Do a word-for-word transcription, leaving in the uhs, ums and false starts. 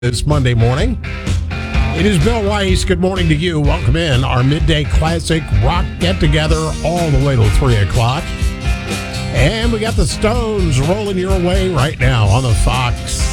This Monday morning. It is Bill Weiss. Good morning to you. Welcome in our midday classic rock get together all the way till three o'clock. And we got the Stones rolling your way right now on the Fox